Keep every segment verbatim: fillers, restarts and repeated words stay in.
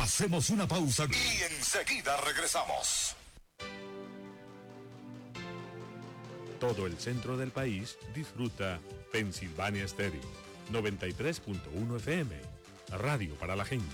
Hacemos una pausa y enseguida regresamos. Todo el centro del país disfruta Pensilvania Stereo, noventa y tres punto uno F M, radio para la gente.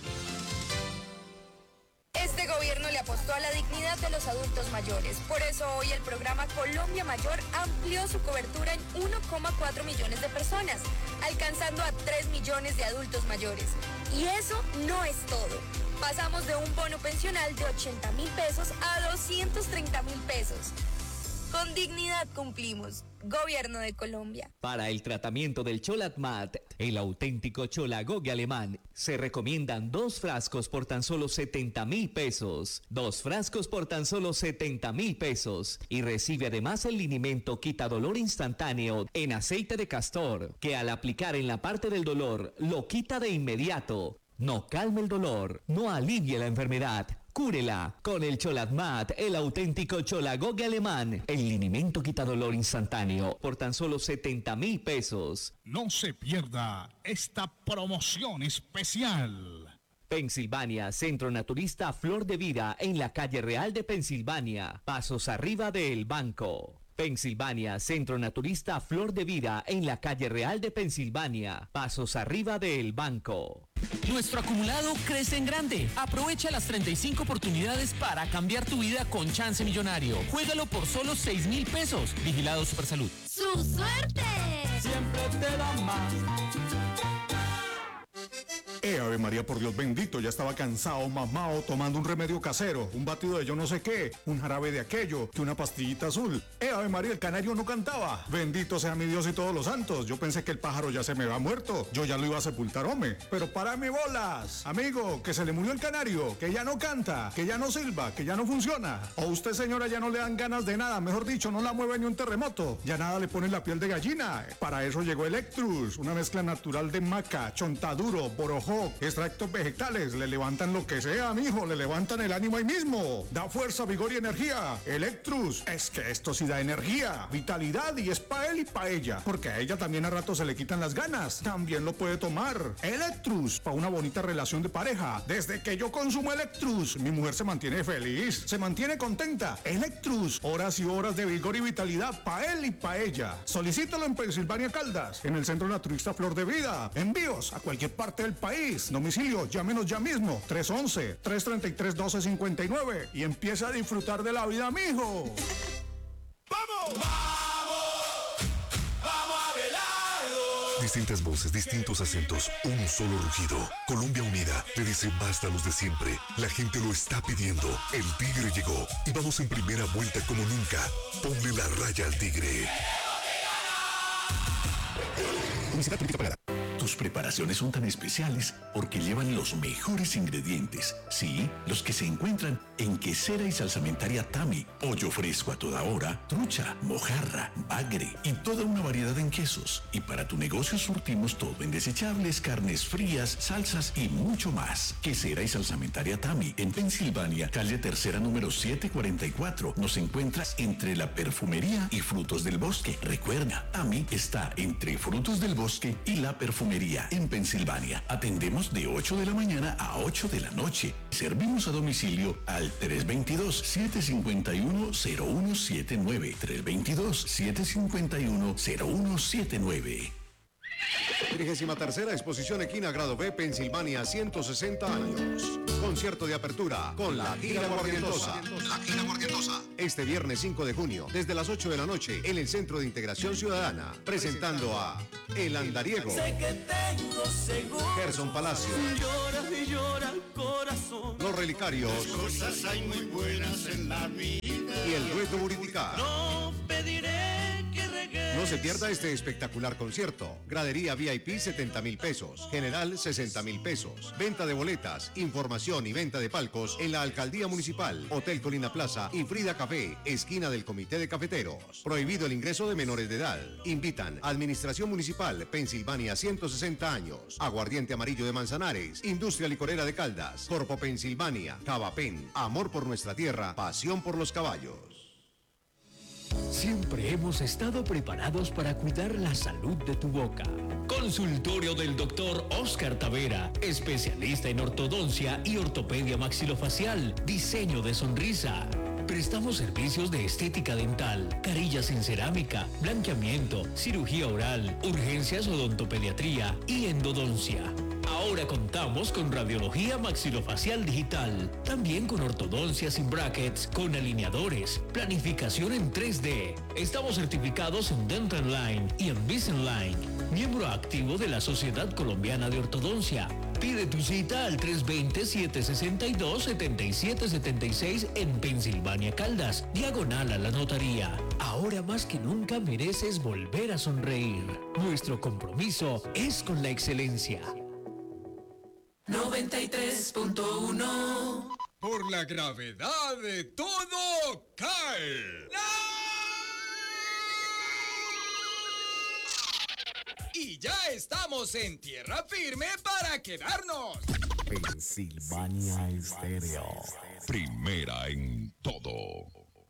Este gobierno le apostó a la dignidad de los adultos mayores. Por eso hoy el programa Colombia Mayor amplió su cobertura en uno coma cuatro millones de personas, alcanzando a tres millones de adultos mayores. Y eso no es todo. Pasamos de un bono pensional de ochenta mil pesos a doscientos treinta mil pesos. Con dignidad cumplimos. Gobierno de Colombia. Para el tratamiento del Cholatmat, el auténtico Cholagogue alemán, se recomiendan dos frascos por tan solo setenta mil pesos. Dos frascos por tan solo setenta mil pesos. Y recibe además el linimento quitadolor instantáneo en aceite de castor, que al aplicar en la parte del dolor, lo quita de inmediato. No calme el dolor, no alivie la enfermedad. Cúrela con el Cholatmat, el auténtico Cholagogue alemán, el linimento quitadolor instantáneo por tan solo setenta mil pesos. No se pierda esta promoción especial. Pensilvania, Centro Naturista Flor de Vida en la calle Real de Pensilvania, pasos arriba del banco. Pensilvania, Centro Naturista Flor de Vida en la calle Real de Pensilvania, pasos arriba del banco. Nuestro acumulado crece en grande. Aprovecha las treinta y cinco oportunidades para cambiar tu vida con Chance Millonario. Juégalo por solo seis mil pesos. Vigilado Supersalud. ¡Su suerte! Siempre te da más. Eh, Ave María, por Dios bendito, ya estaba cansado, mamado, tomando un remedio casero, un batido de yo no sé qué, un jarabe de aquello, que una pastillita azul. Eh, Ave María, el canario no cantaba. Bendito sea mi Dios y todos los santos. Yo pensé que el pájaro ya se me había muerto, yo ya lo iba a sepultar, hombre. Pero para mi bolas, amigo, que se le murió el canario, que ya no canta, que ya no silba, que ya no funciona. O usted, señora, ya no le dan ganas de nada, mejor dicho, no la mueve ni un terremoto. Ya nada le pone la piel de gallina. Para eso llegó Electrus, una mezcla natural de maca, chontaduro, borojó, extractos vegetales, le levantan lo que sea, mijo, le levantan el ánimo ahí mismo. Da fuerza, vigor y energía. Electrus, es que esto sí da energía, vitalidad y es pa' él y pa' ella, porque a ella también a rato se le quitan las ganas. También lo puede tomar. Electrus, pa' una bonita relación de pareja. Desde que yo consumo Electrus, mi mujer se mantiene feliz, se mantiene contenta. Electrus, horas y horas de vigor y vitalidad pa' él y pa' ella. Solicítalo en Pensilvania Caldas, en el Centro Naturista Flor de Vida. Envíos a cualquier parte del país. Domicilio, llámenos ya mismo, tres once, tres treinta y tres, doce cincuenta y nueve y empieza a disfrutar de la vida, mijo. ¡Vamos! ¡Vamos! ¡Vamos a Abelardo! Distintas voces, distintos acentos, un solo rugido. Colombia Unida le dice basta a los de siempre. La gente lo está pidiendo. El Tigre llegó y vamos en primera vuelta como nunca. Ponle la raya al Tigre. Publicidad política pagada. Tus preparaciones son tan especiales porque llevan los mejores ingredientes. Sí, los que se encuentran en Quesera y Salsamentaria Tami. Pollo fresco a toda hora, trucha, mojarra, bagre y toda una variedad en quesos. Y para tu negocio surtimos todo en desechables, carnes frías, salsas y mucho más. Quesera y Salsamentaria Tami en Pensilvania, calle Tercera número setecientos cuarenta y cuatro. Nos encuentras entre la perfumería y frutos del bosque. Recuerda, Tami está entre frutos del bosque y la perfumería en Pensilvania. Atendemos de ocho de la mañana a ocho de la noche. Servimos a domicilio al tres dos dos, siete cinco uno, cero uno siete nueve. tres dos dos, siete cinco uno, cero uno siete nueve. trigésima tercera Exposición Equina Grado B, Pensilvania, ciento sesenta años. Concierto de apertura con la Gira Guardientosa. La Gira Guardientosa. Este viernes cinco de junio, desde las ocho de la noche, en el Centro de Integración Ciudadana, presentando a El Andariego, Sé que tengo seguro. Gerson Palacio, Llora y llora el corazón. Los Relicarios, Las cosas hay muy buenas en la vida. y el Dueto Buriticá. No pediré que regrese. No se pierda este espectacular concierto. Gradería V I P setenta mil pesos, general sesenta mil pesos. Venta de boletas, información y venta de palcos en la Alcaldía Municipal, Hotel Colina Plaza y Frida Café, esquina del Comité de Cafeteros. Prohibido el ingreso de menores de edad. Invitan Administración Municipal, Pensilvania, ciento sesenta años. Aguardiente Amarillo de Manzanares, Industria Licorera de Caldas, Corpo Pensilvania, Cavapen, amor por nuestra tierra, pasión por los caballos. Siempre hemos estado preparados para cuidar la salud de tu boca. Consultorio del doctor Oscar Tavera, especialista en ortodoncia y ortopedia maxilofacial, diseño de sonrisa. Prestamos servicios de estética dental, carillas en cerámica, blanqueamiento, cirugía oral, urgencias, odontopediatría y endodoncia. Ahora contamos con radiología maxilofacial digital, también con ortodoncia sin brackets, con alineadores, planificación en tres D. Estamos certificados en Dental Line y en Invisalign, miembro activo de la Sociedad Colombiana de Ortodoncia. Pide tu cita al tres dos cero, siete seis dos, siete siete siete seis en Pensilvania Caldas, diagonal a la notaría. Ahora más que nunca mereces volver a sonreír. Nuestro compromiso es con la excelencia. noventa y tres punto uno. Por la gravedad de todo cae. Y ya estamos en tierra firme para quedarnos. Pensilvania Estéreo. Primera en todo.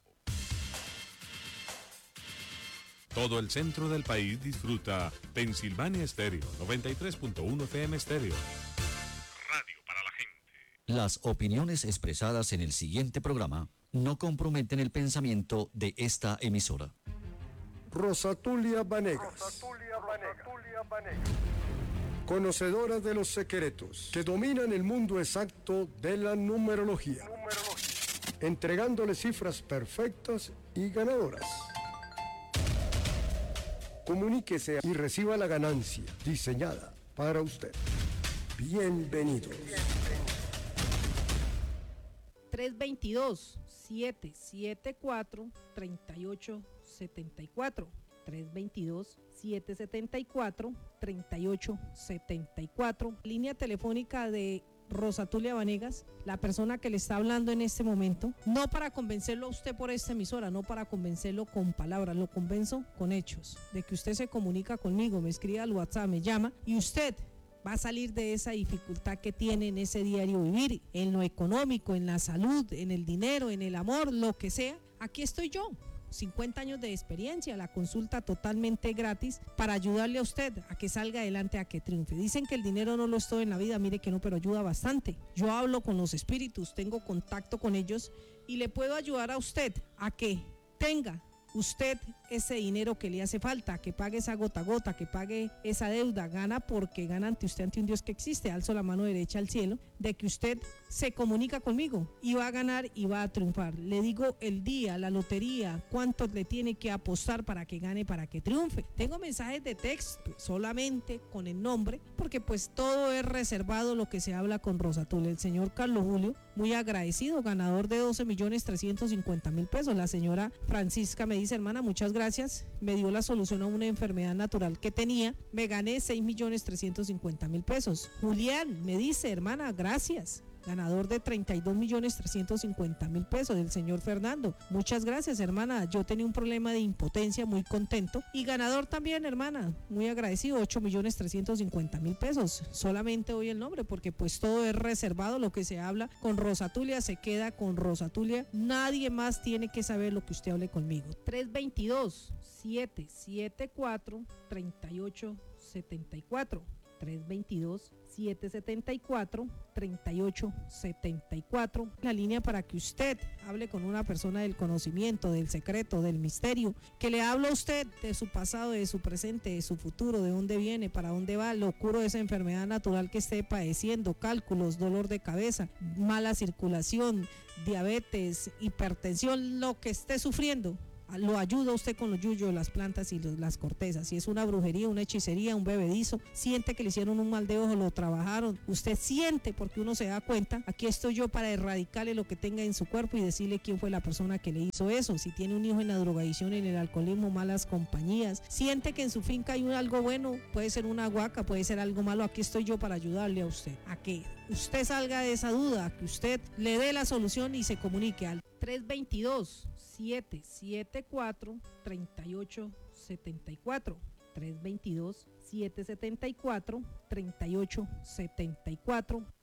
Todo el centro del país disfruta Pensilvania Estéreo, noventa y tres punto uno F M Estéreo. Radio para la gente. Las opiniones expresadas en el siguiente programa no comprometen el pensamiento de esta emisora. Rosatulia Vanegas. Rosatulia Vanegas. Conocedora de los secretos que dominan el mundo exacto de la numerología. numerología. Entregándole cifras perfectas y ganadoras. Comuníquese y reciba la ganancia diseñada para usted. Bienvenidos. tres dos dos, siete siete cuatro, tres ocho siete cuatro. tres dos dos, siete siete cuatro, tres ocho siete cuatro. Línea telefónica de Rosatulia Vanegas, la persona que le está hablando en este momento, no para convencerlo a usted por esta emisora, no para convencerlo con palabras, lo convenzo con hechos, de que usted se comunica conmigo, me escribe al WhatsApp, me llama y usted va a salir de esa dificultad que tiene en ese diario vivir, en lo económico, en la salud, en el dinero, en el amor, lo que sea. Aquí estoy yo, cincuenta años de experiencia, la consulta totalmente gratis para ayudarle a usted a que salga adelante, a que triunfe. Dicen que el dinero no lo es todo en la vida, mire que no, pero ayuda bastante. Yo hablo con los espíritus, tengo contacto con ellos y le puedo ayudar a usted a que tenga usted ese dinero que le hace falta, que pague esa gota a gota, que pague esa deuda. Gana porque gana ante usted, ante un Dios que existe. Alzo la mano derecha al cielo de que usted se comunica conmigo y va a ganar y va a triunfar. Le digo el día, la lotería, cuánto le tiene que apostar para que gane, para que triunfe. Tengo mensajes de texto solamente con el nombre, porque pues todo es reservado lo que se habla con Rosatulia. El señor Carlos Julio, muy agradecido, ganador de doce millones trescientos cincuenta mil pesos. La señora Francisca me dice, hermana, muchas gracias, me dio la solución a una enfermedad natural que tenía, me gané seis millones trescientos cincuenta mil pesos. Julián me dice, hermana, gracias, ganador de treinta y dos millones trescientos cincuenta mil pesos. Del señor Fernando, muchas gracias, hermana, yo tenía un problema de impotencia, muy contento, y ganador también, hermana, muy agradecido, ocho millones trescientos cincuenta mil pesos. Solamente doy el nombre porque pues todo es reservado, lo que se habla con Rosatulia se queda con Rosatulia, nadie más tiene que saber lo que usted hable conmigo. tres dos dos, siete siete cuatro, tres ocho siete cuatro. tres dos dos, siete siete cuatro, tres ocho siete cuatro. La línea para que usted hable con una persona del conocimiento, del secreto, del misterio, que le habla a usted de su pasado, de su presente, de su futuro, de dónde viene, para dónde va, lo curo de esa enfermedad natural que esté padeciendo, cálculos, dolor de cabeza, mala circulación, diabetes, hipertensión, lo que esté sufriendo. Lo ayuda usted con los yuyos, las plantas y los, las cortezas. Si es una brujería, una hechicería, un bebedizo, siente que le hicieron un mal de ojo, lo trabajaron, usted siente, porque uno se da cuenta. Aquí estoy yo para erradicarle lo que tenga en su cuerpo y decirle quién fue la persona que le hizo eso. Si tiene un hijo en la drogadicción, en el alcoholismo, malas compañías, siente que en su finca hay un, algo bueno, puede ser una huaca, puede ser algo malo, aquí estoy yo para ayudarle a usted, a que usted salga de esa duda, a que usted le dé la solución y se comunique al tres dos dos, siete siete cuatro, tres ocho siete cuatro. tres dos dos, siete siete cuatro, tres ocho siete cuatro.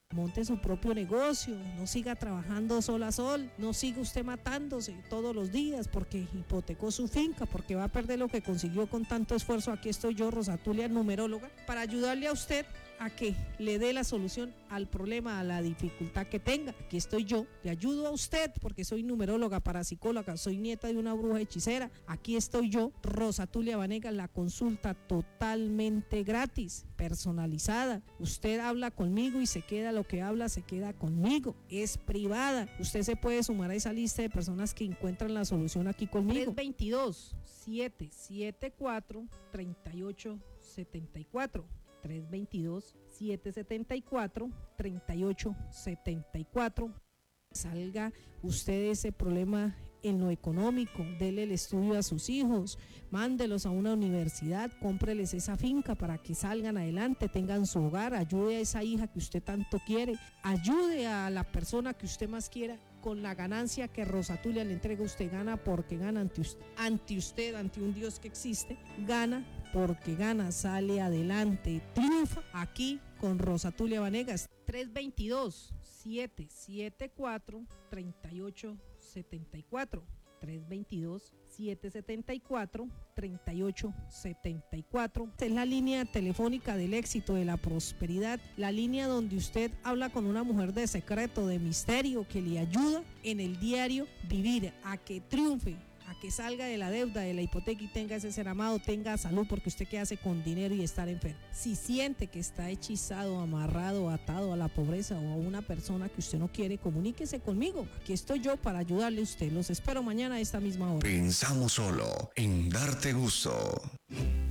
Monte su propio negocio, no siga trabajando sol a sol, no siga usted matándose todos los días porque hipotecó su finca, porque va a perder lo que consiguió con tanto esfuerzo. Aquí estoy yo, Rosa Tulia, numeróloga, para ayudarle a usted a que le dé la solución al problema, a la dificultad que tenga. Aquí estoy yo, le ayudo a usted porque soy numeróloga, parapsicóloga, soy nieta de una bruja hechicera. Aquí estoy yo, Rosa Tulia Vanegas, la consulta totalmente gratis, personalizada. Usted habla conmigo y se queda lo que habla, se queda conmigo. Es privada. Usted se puede sumar a esa lista de personas que encuentran la solución aquí conmigo. tres dos dos, siete siete cuatro, tres ocho siete cuatro. tres dos dos, siete siete cuatro, tres ocho siete cuatro. Salga usted de ese problema en lo económico, dele el estudio a sus hijos, mándelos a una universidad, cómpreles esa finca para que salgan adelante, tengan su hogar, ayude a esa hija que usted tanto quiere, ayude a la persona que usted más quiera. Con la ganancia que Rosa Tulia le entrega, usted gana porque gana ante usted, ante usted, ante un Dios que existe, gana porque gana, sale adelante, triunfa aquí con Rosa Tulia Vanegas. tres dos dos, siete siete cuatro, tres ocho siete cuatro. tres dos dos, siete siete cuatro, tres ocho siete cuatro. Es la línea telefónica del éxito, de la prosperidad, la línea donde usted habla con una mujer de secreto, de misterio, que le ayuda en el diario vivir a que triunfe, a que salga de la deuda, de la hipoteca y tenga ese ser amado, tenga salud, porque usted qué hace con dinero y estar enfermo. Si siente que está hechizado, amarrado, atado a la pobreza o a una persona que usted no quiere, comuníquese conmigo. Aquí estoy yo para ayudarle a usted. Los espero mañana a esta misma hora. Pensamos solo en darte gusto.